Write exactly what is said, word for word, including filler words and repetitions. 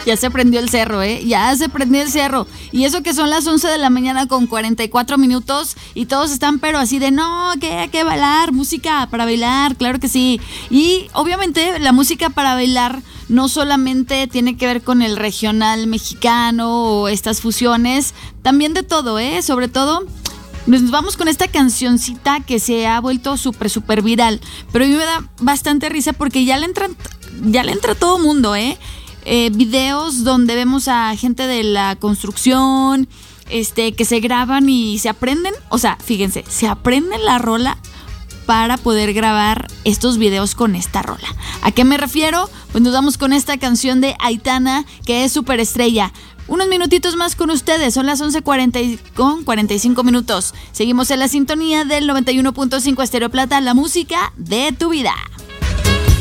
Ya se prendió el cerro, ¿eh? Ya se prendió el cerro. Y eso que son las once de la mañana con cuarenta y cuatro minutos y todos están pero así de, no, que hay que bailar, música para bailar, claro que sí. Y obviamente la música para bailar no solamente tiene que ver con el regional mexicano o estas fusiones, también de todo, ¿eh? Sobre todo nos vamos con esta cancioncita que se ha vuelto súper, súper viral. Pero a mí me da bastante risa porque ya le entra, ya le entra a todo mundo, ¿eh? Eh, videos donde vemos a gente de la construcción, este, que se graban y se aprenden, o sea, fíjense, se aprenden la rola para poder grabar estos videos con esta rola. ¿A qué me refiero? Pues nos vamos con esta canción de Aitana, que es súper estrella. Unos minutitos más con ustedes, son las once cuarenta con cuarenta y cinco minutos. Seguimos en la sintonía del noventa y uno punto cinco Estéreo Plata, la música de tu vida.